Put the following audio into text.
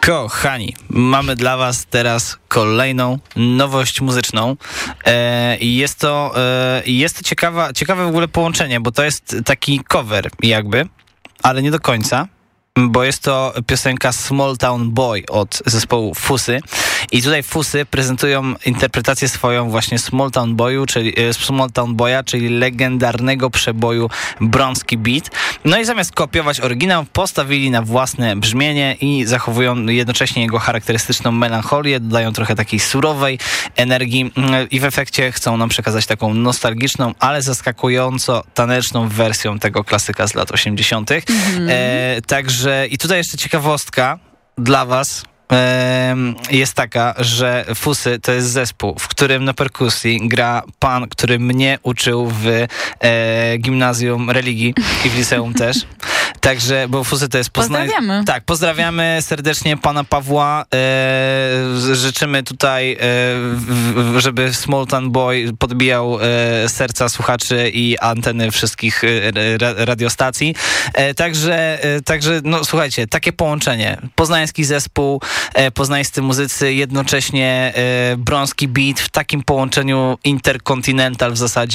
Kochani, mamy dla was teraz kolejną nowość muzyczną. Jest to ciekawe w ogóle połączenie, bo to jest taki cover jakby, ale nie do końca, bo jest to piosenka Small Town Boy od zespołu Fusy. I tutaj Fusy prezentują interpretację swoją właśnie Small Town Boya, czyli legendarnego przeboju Bronski Beat. No i zamiast kopiować oryginał, postawili na własne brzmienie i zachowują jednocześnie jego charakterystyczną melancholię, dodają trochę takiej surowej energii i w efekcie chcą nam przekazać taką nostalgiczną, ale zaskakująco taneczną wersją tego klasyka z lat 80. Także i tutaj jeszcze ciekawostka dla was jest taka, że Fusy to jest zespół, w którym na perkusji gra pan, który mnie uczył w gimnazjum religii i w liceum też. Także, bo Fusy to jest Pozdrawiamy. Tak, pozdrawiamy serdecznie pana Pawła. Życzymy tutaj, żeby Small Town Boy podbijał serca słuchaczy i anteny wszystkich radiostacji. Także, no słuchajcie, takie połączenie. Poznański zespół, poznańscy muzycy, jednocześnie Bronski Beat w takim połączeniu interkontynental w zasadzie.